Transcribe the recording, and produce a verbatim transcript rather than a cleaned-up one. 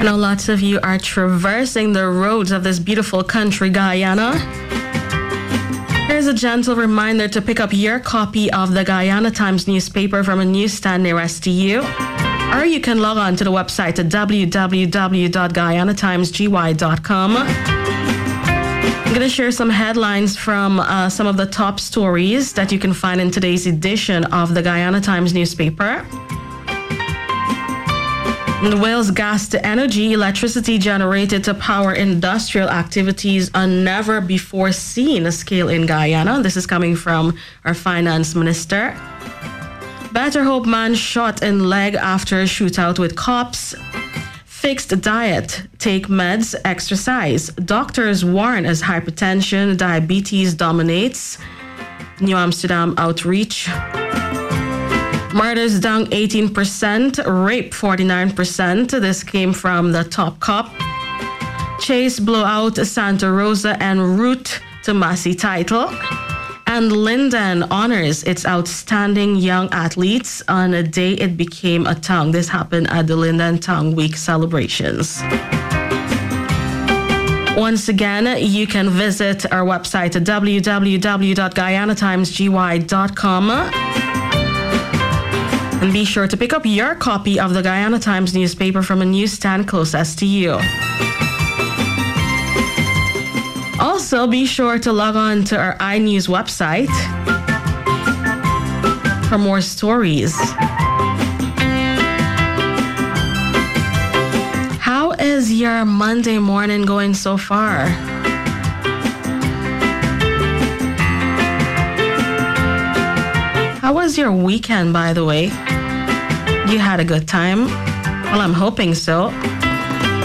I know lots of you are traversing the roads of this beautiful country, Guyana. Here's a gentle reminder to pick up your copy of the Guyana Times newspaper from a newsstand nearest to you. Or you can log on to the website at w w w dot guyana times g y dot com. I'm going to share some headlines from uh, some of the top stories that you can find in today's edition of the Guyana Times newspaper. In Wales Gas to Energy, electricity generated to power industrial activities on never before seen scale in Guyana. This is coming from our finance minister. Better Hope man shot in leg after shootout with cops. Fixed diet, take meds, exercise. Doctors warn as hypertension, diabetes dominates. New Amsterdam outreach. Murders down eighteen percent, rape forty-nine percent. This came from the Top Cop. Chase blowout Santa Rosa en route to Massey title. And Linden honors its outstanding young athletes on a day it became a tongue. This happened at the Linden Tongue Week celebrations. Once again, you can visit our website at w w w dot guyana times g y dot com. And be sure to pick up your copy of the Guyana Times newspaper from a newsstand closest to you. Also, be sure to log on to our iNews website for more stories. How is your Monday morning going so far? How was your weekend, by the way? You had a good time? Well, I'm hoping so.